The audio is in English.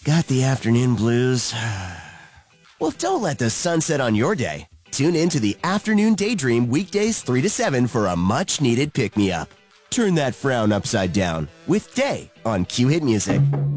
Got the afternoon blues? Well, don't let the sun set on your day. Tune in to the Afternoon Daydream weekdays 3 to 7 for a much-needed pick-me-up. Turn that frown upside down with Day on Q Hit Music.